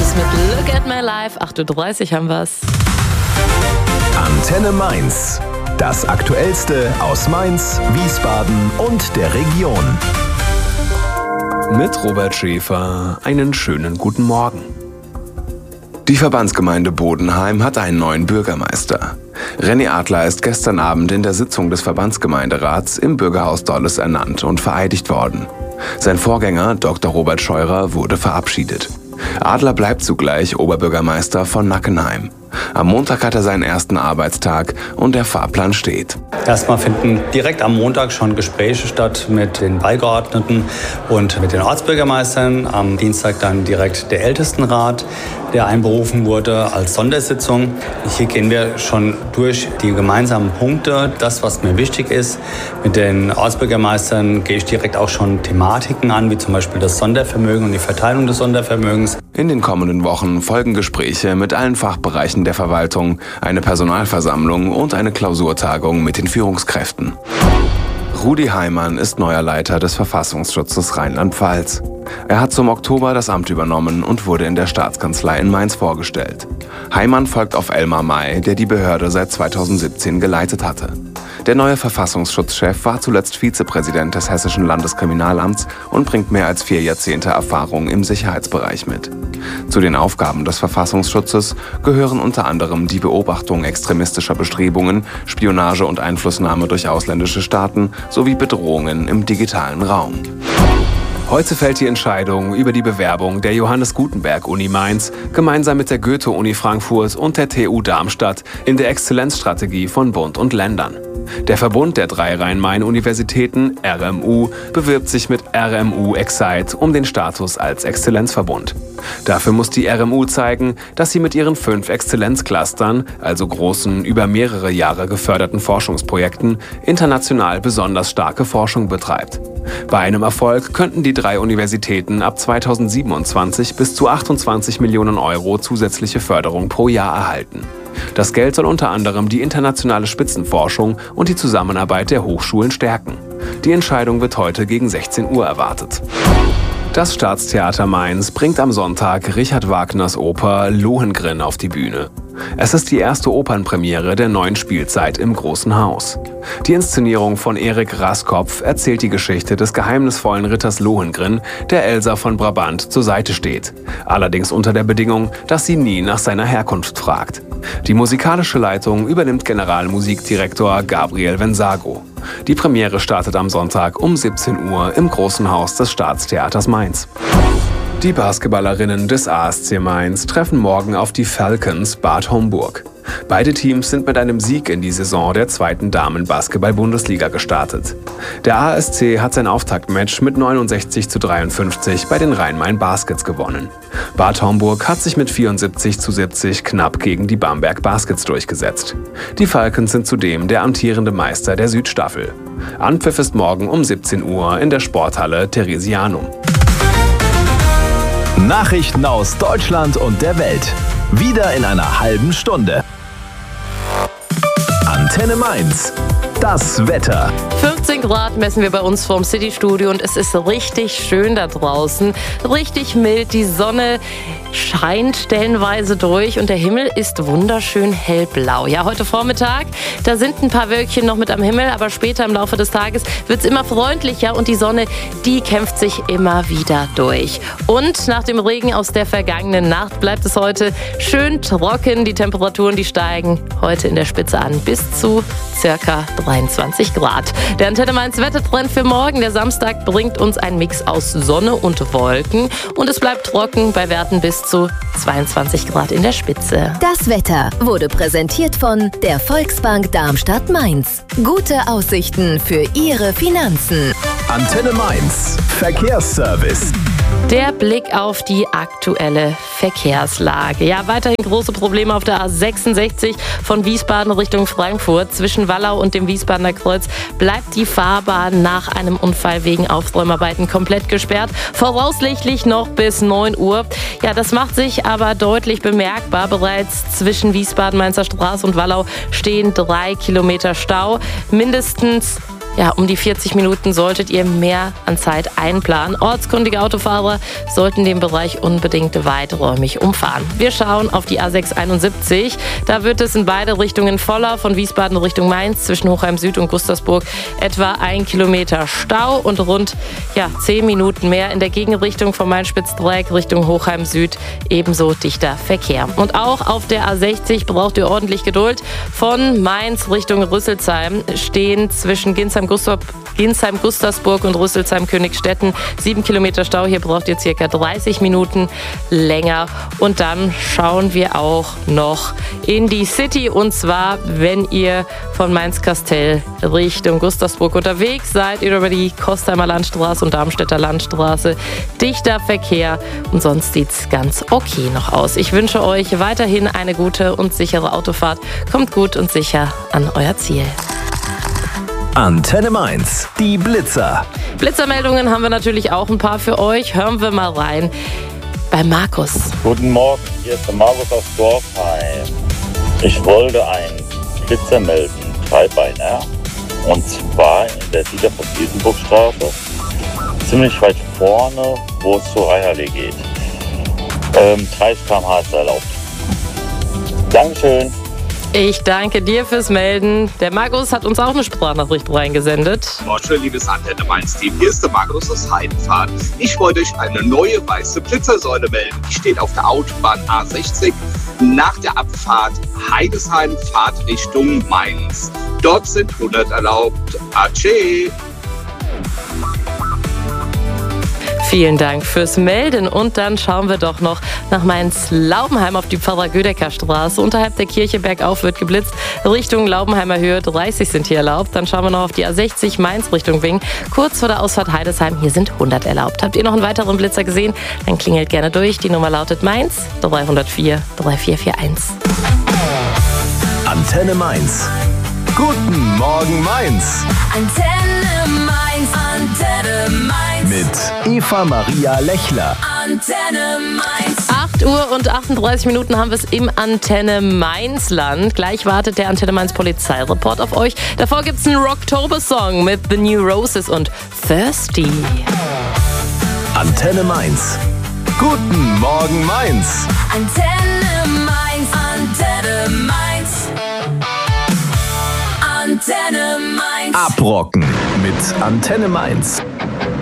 Markus mit Look at My Life. 8:30 Uhr haben wir's. Antenne Mainz. Das Aktuellste aus Mainz, Wiesbaden und der Region. Mit Robert Schäfer einen schönen guten Morgen. Die Verbandsgemeinde Bodenheim hat einen neuen Bürgermeister. René Adler ist gestern Abend in der Sitzung des Verbandsgemeinderats im Bürgerhaus Dolles ernannt und vereidigt worden. Sein Vorgänger, Dr. Robert Scheurer, wurde verabschiedet. Adler bleibt zugleich Oberbürgermeister von Nackenheim. Am Montag hat er seinen ersten Arbeitstag und der Fahrplan steht. Erstmal finden direkt am Montag schon Gespräche statt mit den Beigeordneten und mit den Ortsbürgermeistern. Am Dienstag dann direkt der Ältestenrat, der einberufen wurde als Sondersitzung. Hier gehen wir schon durch die gemeinsamen Punkte, das, was mir wichtig ist. Mit den Ortsbürgermeistern gehe ich direkt auch schon Thematiken an, wie zum Beispiel das Sondervermögen und die Verteilung des Sondervermögens. In den kommenden Wochen folgen Gespräche mit allen Fachbereichen der Verwaltung, eine Personalversammlung und eine Klausurtagung mit den Führungskräften. Rudi Heimann ist neuer Leiter des Verfassungsschutzes Rheinland-Pfalz. Er hat zum Oktober das Amt übernommen und wurde in der Staatskanzlei in Mainz vorgestellt. Heimann folgt auf Elmar May, der die Behörde seit 2017 geleitet hatte. Der neue Verfassungsschutzchef war zuletzt Vizepräsident des Hessischen Landeskriminalamts und bringt mehr als 4 Jahrzehnte Erfahrung im Sicherheitsbereich mit. Zu den Aufgaben des Verfassungsschutzes gehören unter anderem die Beobachtung extremistischer Bestrebungen, Spionage und Einflussnahme durch ausländische Staaten sowie Bedrohungen im digitalen Raum. Heute fällt die Entscheidung über die Bewerbung der Johannes Gutenberg Uni Mainz gemeinsam mit der Goethe-Uni Frankfurt und der TU Darmstadt in der Exzellenzstrategie von Bund und Ländern. Der Verbund der 3 Rhein-Main-Universitäten, RMU, bewirbt sich mit RMU Excite um den Status als Exzellenzverbund. Dafür muss die RMU zeigen, dass sie mit ihren 5 Exzellenzclustern, also großen, über mehrere Jahre geförderten Forschungsprojekten, international besonders starke Forschung betreibt. Bei einem Erfolg könnten die 3 Universitäten ab 2027 bis zu 28 Millionen Euro zusätzliche Förderung pro Jahr erhalten. Das Geld soll unter anderem die internationale Spitzenforschung und die Zusammenarbeit der Hochschulen stärken. Die Entscheidung wird heute gegen 16 Uhr erwartet. Das Staatstheater Mainz bringt am Sonntag Richard Wagners Oper Lohengrin auf die Bühne. Es ist die erste Opernpremiere der neuen Spielzeit im Großen Haus. Die Inszenierung von Erik Raskopf erzählt die Geschichte des geheimnisvollen Ritters Lohengrin, der Elsa von Brabant zur Seite steht. Allerdings unter der Bedingung, dass sie nie nach seiner Herkunft fragt. Die musikalische Leitung übernimmt Generalmusikdirektor Gabriel Vensago. Die Premiere startet am Sonntag um 17 Uhr im Großen Haus des Staatstheaters Mainz. Die Basketballerinnen des ASC Mainz treffen morgen auf die Falcons Bad Homburg. Beide Teams sind mit einem Sieg in die Saison der 2. Damen-Basketball-Bundesliga gestartet. Der ASC hat sein Auftaktmatch mit 69:53 bei den Rhein-Main Baskets gewonnen. Bad Homburg hat sich mit 74:70 knapp gegen die Bamberg Baskets durchgesetzt. Die Falcons sind zudem der amtierende Meister der Südstaffel. Anpfiff ist morgen um 17 Uhr in der Sporthalle Theresianum. Nachrichten aus Deutschland und der Welt. Wieder in einer halben Stunde. Antenne Mainz. Das Wetter. 15 Grad messen wir bei uns vorm City-Studio und es ist richtig schön da draußen. Richtig mild, die Sonne scheint stellenweise durch und der Himmel ist wunderschön hellblau. Ja, heute Vormittag, da sind ein paar Wölkchen noch mit am Himmel, aber später im Laufe des Tages wird es immer freundlicher und die Sonne, die kämpft sich immer wieder durch. Und nach dem Regen aus der vergangenen Nacht bleibt es heute schön trocken. Die Temperaturen, die steigen heute in der Spitze an bis zu circa 23 Grad. Der Antenne Mainz Wettertrend für morgen. Der Samstag bringt uns einen Mix aus Sonne und Wolken und es bleibt trocken bei Werten bis zu 22 Grad in der Spitze. Das Wetter wurde präsentiert von der Volksbank Darmstadt-Mainz. Gute Aussichten für Ihre Finanzen. Antenne Mainz. Verkehrsservice. Der Blick auf die aktuelle Verkehrslage. Ja, weiterhin große Probleme auf der A66 von Wiesbaden Richtung Frankfurt. Zwischen Wallau und dem Wiesbadener Kreuz bleibt die Fahrbahn nach einem Unfall wegen Aufräumarbeiten komplett gesperrt. Voraussichtlich noch bis 9 Uhr. Ja, das macht sich aber deutlich bemerkbar. Bereits zwischen Wiesbaden, Mainzer Straße und Wallau stehen 3 Kilometer Stau. Mindestens Ja, um die 40 Minuten solltet ihr mehr an Zeit einplanen. Ortskundige Autofahrer sollten den Bereich unbedingt weiträumig umfahren. Wir schauen auf die A671. Da wird es in beide Richtungen voller. Von Wiesbaden Richtung Mainz zwischen Hochheim Süd und Gustavsburg etwa 1 Kilometer Stau und rund 10 Minuten mehr in der Gegenrichtung von Main-Spitz-Dreieck Richtung Hochheim Süd ebenso dichter Verkehr. Und auch auf der A60 braucht ihr ordentlich Geduld. Von Mainz Richtung Rüsselsheim stehen zwischen Ginsheim-Gustavsburg und Rüsselsheim-Königstetten 7 Kilometer Stau. Hier braucht ihr circa 30 Minuten länger. Und dann schauen wir auch noch in die City. Und zwar, wenn ihr von Mainz-Kastell Richtung Gustavsburg unterwegs seid, über die Kostheimer Landstraße und Darmstädter Landstraße. Dichter Verkehr und sonst sieht's ganz okay noch aus. Ich wünsche euch weiterhin eine gute und sichere Autofahrt. Kommt gut und sicher an euer Ziel. Antenne Mainz, die Blitzer. Blitzermeldungen haben wir natürlich auch ein paar für euch. Hören wir mal rein bei Markus. Guten Morgen, hier ist der Markus aus Dorfheim. Ich wollte einen Blitzer melden, Dreibeiner. Und zwar in der Dieter von Isenburgstraße, ziemlich weit vorne, wo es zur Rheinallee geht. 30 km/h ist erlaubt. Dankeschön. Ich danke dir fürs Melden. Der Markus hat uns auch eine Sprachnachricht reingesendet. Morsche, liebes Antenne Mainz-Team, hier ist der Markus aus Heidenfahrt. Ich wollte euch eine neue weiße Blitzersäule melden. Die steht auf der Autobahn A60 nach der Abfahrt Heidesheim, Fahrtrichtung Mainz. Dort sind 100 erlaubt. Atsche! Vielen Dank fürs Melden. Und dann schauen wir doch noch nach Mainz-Laubenheim auf die Pfarrer-Gödecker-Straße. Unterhalb der Kirche bergauf wird geblitzt. Richtung Laubenheimer Höhe 30 sind hier erlaubt. Dann schauen wir noch auf die A60 Mainz Richtung Wing. Kurz vor der Ausfahrt Heidesheim. Hier sind 100 erlaubt. Habt ihr noch einen weiteren Blitzer gesehen? Dann klingelt gerne durch. Die Nummer lautet Mainz 304 3441. Antenne Mainz. Guten Morgen Mainz. Antenne Mainz, Antenne Mainz. Mit Eva Maria Lechler. Antenne Mainz. 8 Uhr und 38 Minuten haben wir es im Antenne Mainz-Land. Gleich wartet der Antenne Mainz Polizeireport auf euch. Davor gibt es einen Rocktober-Song mit The New Roses und Thirsty. Antenne Mainz. Guten Morgen Mainz. Antenne Mainz, Antenne Mainz. Antenne Mainz. Abrocken mit Antenne Mainz.